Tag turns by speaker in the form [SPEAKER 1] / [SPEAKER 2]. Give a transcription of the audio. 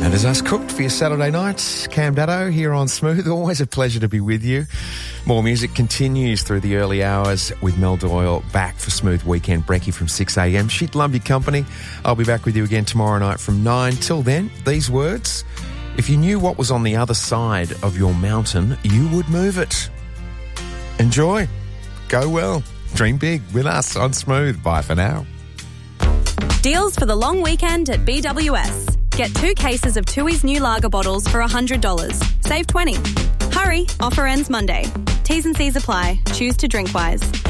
[SPEAKER 1] And as us cooked for your Saturday night, Cam Daddo here on Smooth. Always a pleasure to be with you. More music continues through the early hours with Mel Doyle back for Smooth Weekend Brekkie from 6 a.m. She'd love your company. I'll be back with you again tomorrow night from 9. Till then, these words. If you knew what was on the other side of your mountain, you would move it. Enjoy. Go well. Dream big with us on Smooth. Bye for now.
[SPEAKER 2] Deals for the long weekend at BWS. Get 2 cases of Tui's new lager bottles for $100. Save $20. Hurry, offer ends Monday. T's and C's apply. Choose to drink wise.